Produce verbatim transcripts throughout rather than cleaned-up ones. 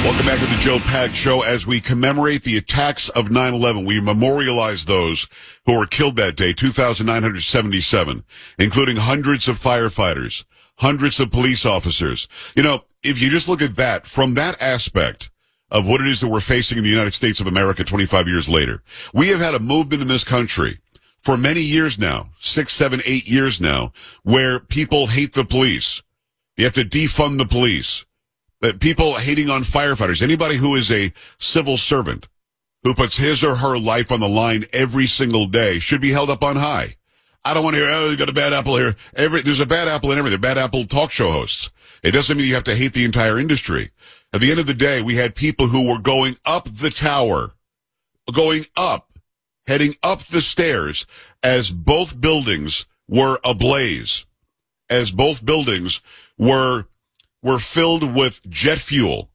Welcome back to the Joe Pags Show. As we commemorate the attacks of nine eleven, we memorialize those who were killed that day, two thousand nine hundred seventy-seven, including hundreds of firefighters, hundreds of police officers. You know, if you just look at that, from that aspect of what it is that we're facing in the United States of America twenty-five years later, we have had a movement in this country for many years now, six, seven, eight years now, where people hate the police. You have to defund the police. But people hating on firefighters, anybody who is a civil servant, who puts his or her life on the line every single day, should be held up on high. I don't want to hear, oh, you got a bad apple here. Every, there's a bad apple in everything. Bad apple talk show hosts. It doesn't mean you have to hate the entire industry. At the end of the day, we had people who were going up the tower, going up, heading up the stairs as both buildings were ablaze, as both buildings were were filled with jet fuel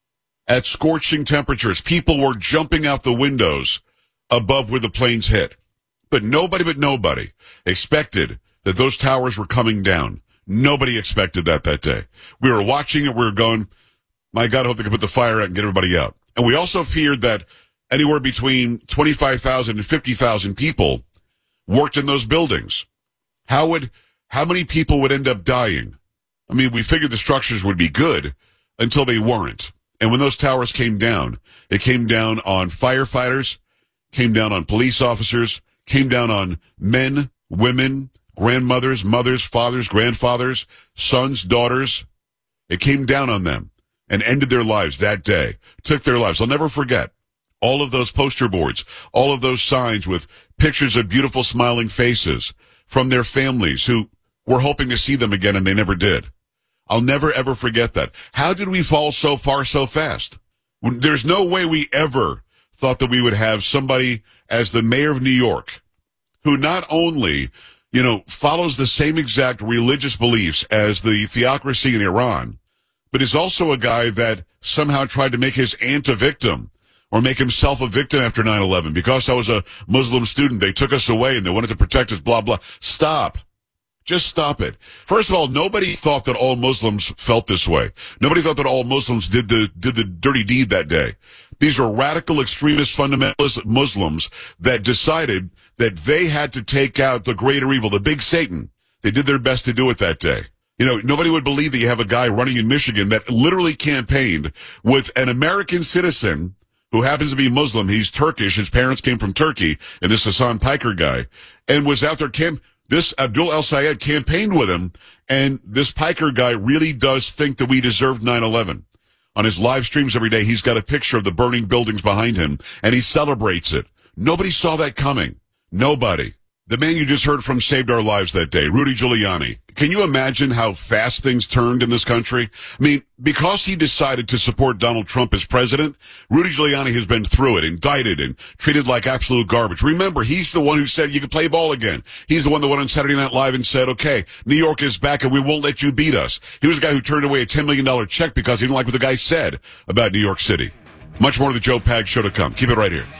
at scorching temperatures. People were jumping out the windows above where the planes hit. But nobody but nobody expected that those towers were coming down. Nobody expected that that day. We were watching it. We were going, my God, I hope they can put the fire out and get everybody out. And we also feared that anywhere between twenty-five thousand and fifty thousand people worked in those buildings. How would, how many people would end up dying? I mean, we figured the structures would be good until they weren't. And when those towers came down, it came down on firefighters, came down on police officers, came down on men, women, grandmothers, mothers, fathers, grandfathers, sons, daughters. It came down on them and ended their lives that day, took their lives. I'll never forget all of those poster boards, all of those signs with pictures of beautiful smiling faces from their families who were hoping to see them again, and they never did. I'll never, ever forget that. How did we fall so far so fast? There's no way we ever thought that we would have somebody as the mayor of New York who not only, you know, follows the same exact religious beliefs as the theocracy in Iran, but is also a guy that somehow tried to make his aunt a victim or make himself a victim after nine eleven. Because I was a Muslim student, they took us away and they wanted to protect us, blah, blah. Stop. Just stop it. First of all, nobody thought that all Muslims felt this way. Nobody thought that all Muslims did the did the dirty deed that day. These are radical, extremist, fundamentalist Muslims that decided that they had to take out the greater evil, the big Satan. They did their best to do it that day. You know, nobody would believe that you have a guy running in Michigan that literally campaigned with an American citizen who happens to be Muslim. He's Turkish. His parents came from Turkey, and this Hassan Piker guy, and was out there camp. This Abdul El-Sayed campaigned with him, and this Piker guy really does think that we deserved nine eleven. On his live streams every day, he's got a picture of the burning buildings behind him, and he celebrates it. Nobody saw that coming. Nobody. The man you just heard from saved our lives that day, Rudy Giuliani. Can you imagine how fast things turned in this country? I mean, because he decided to support Donald Trump as president, Rudy Giuliani has been through it, indicted and treated like absolute garbage. Remember, he's the one who said you can play ball again. He's the one that went on Saturday Night Live and said, okay, New York is back and we won't let you beat us. He was the guy who turned away a ten million dollars check because he didn't like what the guy said about New York City. Much more of the Joe Pags Show to come. Keep it right here.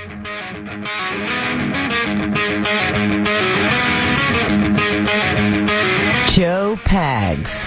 Joe Pags.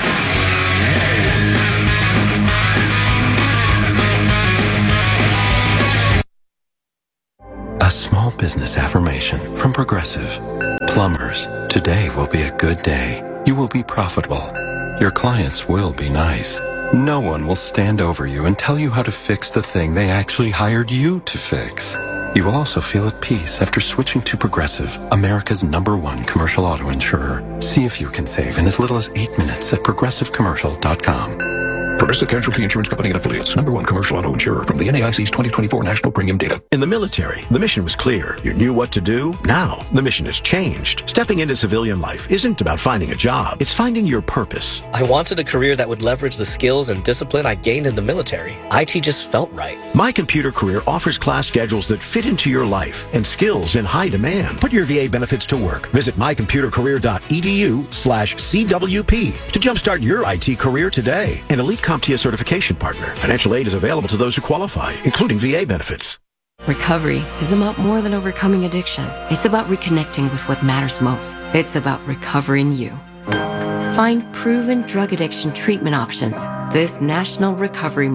A small business affirmation from Progressive. Plumbers, today will be a good day. You will be profitable. Your clients will be nice. No one will stand over you and tell you how to fix the thing they actually hired you to fix. You will also feel at peace after switching to Progressive, America's number one commercial auto insurer. See if you can save in as little as eight minutes at progressive commercial dot com. Progressive Casualty Insurance Company and Affiliates, number one commercial auto insurer from the N A I C's twenty twenty-four National Premium Data. In the military, the mission was clear. You knew what to do. Now, the mission has changed. Stepping into civilian life isn't about finding a job. It's finding your purpose. I wanted a career that would leverage the skills and discipline I gained in the military. I T just felt right. My Computer Career offers class schedules that fit into your life and skills in high demand. Put your V A benefits to work. Visit my computer career dot e d u slash C W P to jumpstart your I T career today. An elite CompTIA certification partner. Financial aid is available to those who qualify, including V A benefits. Recovery is about more than overcoming addiction. It's about reconnecting with what matters most. It's about recovering you. Find proven drug addiction treatment options this National Recovery Month.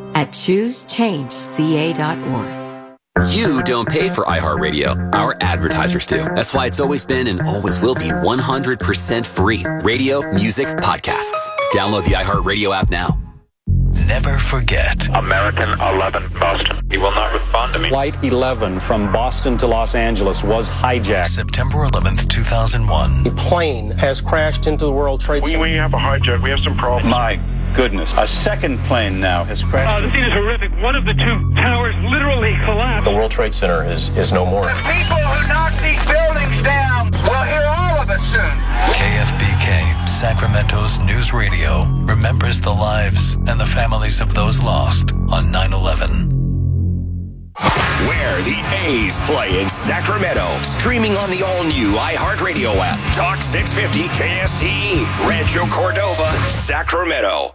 at choose change c a dot org. You don't pay for iHeartRadio. Our advertisers do. That's why it's always been and always will be one hundred percent free. Radio, music, podcasts. Download the iHeartRadio app now. Never forget. American eleven, Boston. He will not respond to me. Flight eleven from Boston to Los Angeles was hijacked. September eleventh, two thousand one. A plane has crashed into the World Trade Center. We, we have a hijack. We have some problems. My goodness. A second plane now has crashed. Oh, the scene is horrific. One of the two towers literally collapsed. The World Trade Center is, is no more. The people who knocked these buildings down will hear all of us soon. K F B K, Sacramento's news radio, remembers the lives and the families of those lost on nine eleven. Where the A's play in Sacramento. Streaming on the all-new iHeartRadio app. Talk six fifty K S T E. Rancho Cordova, Sacramento.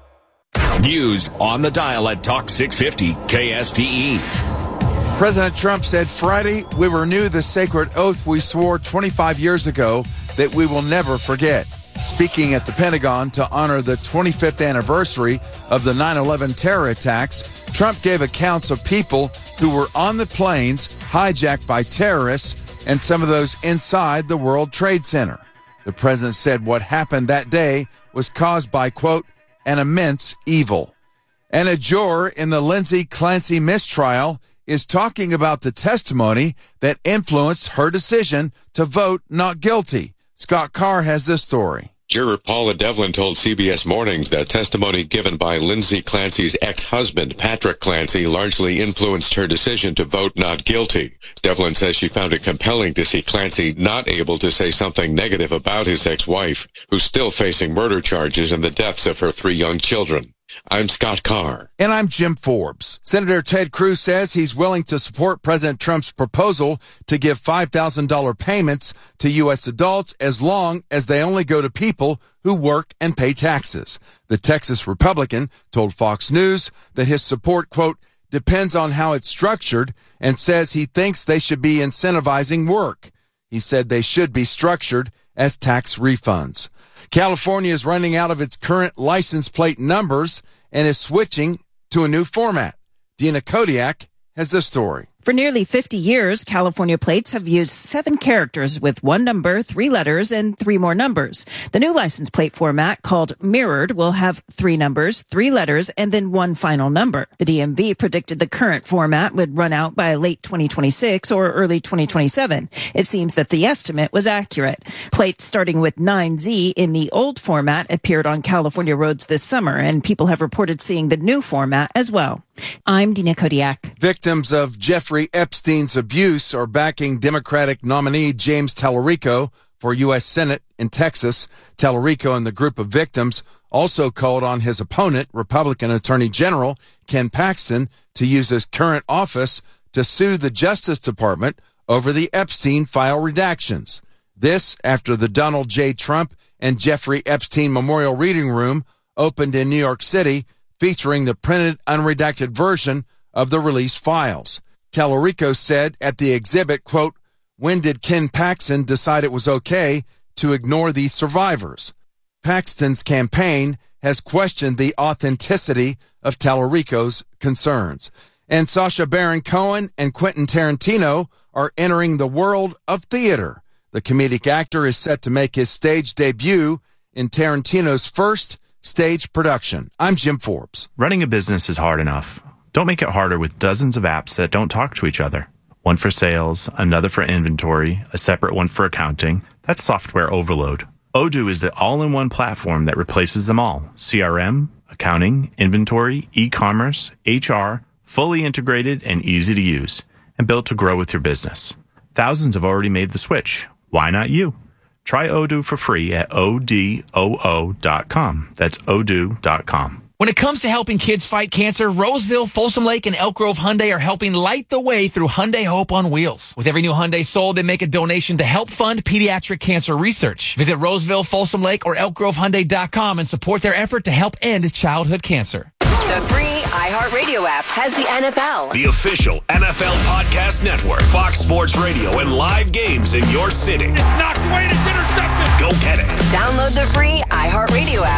News on the dial at Talk six fifty K S T E. President Trump said Friday, we renew the sacred oath we swore twenty-five years ago that we will never forget. Speaking at the Pentagon to honor the twenty-fifth anniversary of the nine eleven terror attacks, Trump gave accounts of people who were on the planes hijacked by terrorists and some of those inside the World Trade Center. The president said what happened that day was caused by, quote, an immense evil. And a juror in the Lindsay Clancy mistrial is talking about the testimony that influenced her decision to vote not guilty. Scott Carr has this story. Juror Paula Devlin told C B S Mornings that testimony given by Lindsay Clancy's ex-husband, Patrick Clancy, largely influenced her decision to vote not guilty. Devlin says she found it compelling to see Clancy not able to say something negative about his ex-wife, who's still facing murder charges and the deaths of her three young children. I'm Scott Carr. And I'm Jim Forbes. Senator Ted Cruz says he's willing to support President Trump's proposal to give five thousand dollars payments to U S adults as long as they only go to people who work and pay taxes. The Texas Republican told Fox News that his support, quote, depends on how it's structured and says he thinks they should be incentivizing work. He said they should be structured as tax refunds. California is running out of its current license plate numbers and is switching to a new format. Dina Kodiak has this story. For nearly fifty years, California plates have used seven characters with one number, three letters, and three more numbers. The new license plate format, called Mirrored, will have three numbers, three letters, and then one final number. The D M V predicted the current format would run out by late twenty twenty-six or early twenty twenty-seven. It seems that the estimate was accurate. Plates starting with nine Z in the old format appeared on California roads this summer, and people have reported seeing the new format as well. I'm Dina Kodiak. Victims of Jeffrey Epstein's abuse are backing Democratic nominee James Tallarico for U S Senate in Texas. Tallarico and the group of victims also called on his opponent, Republican Attorney General Ken Paxton, to use his current office to sue the Justice Department over the Epstein file redactions. This after the Donald J. Trump and Jeffrey Epstein Memorial Reading Room opened in New York City, featuring the printed, unredacted version of the released files. Tallarico said at the exhibit, quote, when did Ken Paxton decide it was okay to ignore these survivors? Paxton's campaign has questioned the authenticity of Tallarico's concerns. And Sacha Baron Cohen and Quentin Tarantino are entering the world of theater. The comedic actor is set to make his stage debut in Tarantino's first stage production. I'm Jim Forbes. Running a business is hard enough. Don't make it harder with dozens of apps that don't talk to each other. One for sales, another for inventory, a separate one for accounting. That's software overload. Odoo is the all-in-one platform that replaces them all. C R M, accounting, inventory, e-commerce, H R, fully integrated and easy to use, and built to grow with your business. Thousands have already made the switch. Why not you? Try Odoo for free at O D O O dot com. That's odoo dot com. When it comes to helping kids fight cancer, Roseville, Folsom Lake, and Elk Grove Hyundai are helping light the way through Hyundai Hope on Wheels. With every new Hyundai sold, they make a donation to help fund pediatric cancer research. Visit Roseville, Folsom Lake, or elk grove hyundai dot com and support their effort to help end childhood cancer. The free iHeartRadio app has the N F L, The official N F L podcast network, Fox Sports Radio, and live games in your city. It's knocked away and it's intercepted. Go get it. Download the free iHeartRadio app.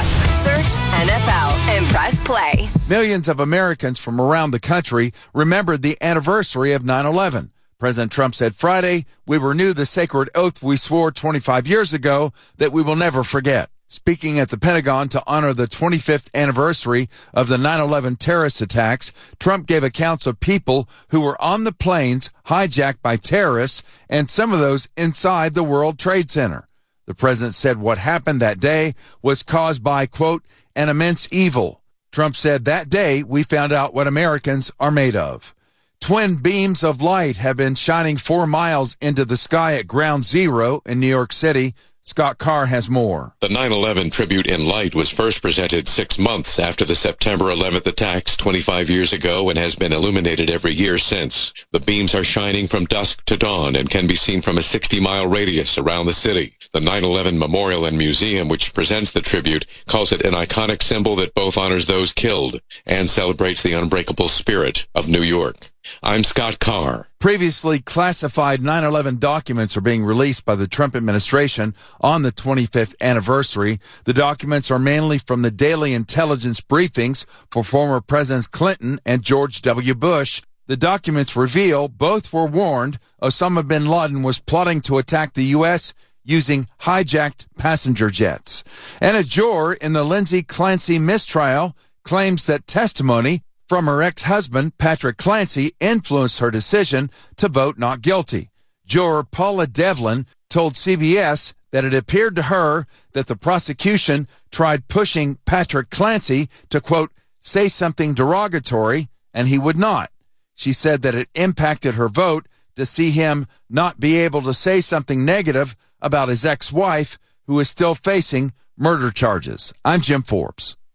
Search N F L and press play. Millions of Americans from around the country remembered the anniversary of nine eleven. President Trump said Friday, "We renew the sacred oath we swore twenty-five years ago that we will never forget." Speaking at the Pentagon to honor the twenty-fifth anniversary of the nine eleven terrorist attacks, Trump gave accounts of people who were on the planes hijacked by terrorists and some of those inside the World Trade Center. The president said what happened that day was caused by, quote, an immense evil. Trump said that day we found out what Americans are made of. Twin beams of light have been shining four miles into the sky at Ground Zero in New York City. Scott Carr has more. The nine eleven tribute in light was first presented six months after the September eleventh attacks twenty-five years ago and has been illuminated every year since. The beams are shining from dusk to dawn and can be seen from a sixty-mile radius around the city. The nine eleven Memorial and Museum, which presents the tribute, calls it an iconic symbol that both honors those killed and celebrates the unbreakable spirit of New York. I'm Scott Carr. Previously classified nine eleven documents are being released by the Trump administration on the twenty-fifth anniversary. The documents are mainly from the daily intelligence briefings for former Presidents Clinton and George W. Bush. The documents reveal both were warned Osama bin Laden was plotting to attack the U S using hijacked passenger jets. And a juror in the Lindsay Clancy mistrial claims that testimony from her ex-husband, Patrick Clancy, influenced her decision to vote not guilty. Juror Paula Devlin told C B S that it appeared to her that the prosecution tried pushing Patrick Clancy to, quote, say something derogatory, and he would not. She said that it impacted her vote to see him not be able to say something negative about his ex-wife, who is still facing murder charges. I'm Jim Forbes.